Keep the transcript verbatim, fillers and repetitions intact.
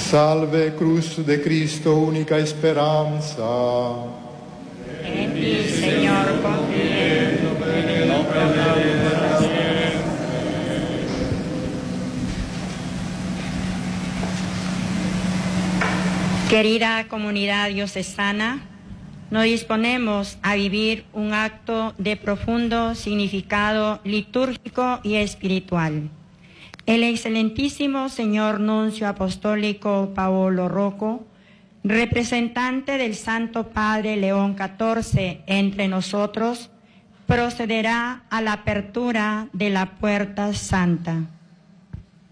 Salve cruz de Cristo, única esperanza. En ti, Señor, confío, en el nombre de Dios. Querida comunidad diocesana, nos disponemos a vivir un acto de profundo significado litúrgico y espiritual. El excelentísimo señor nuncio apostólico Paolo Rocco, representante del Santo Padre León catorce entre nosotros, procederá a la apertura de la Puerta Santa.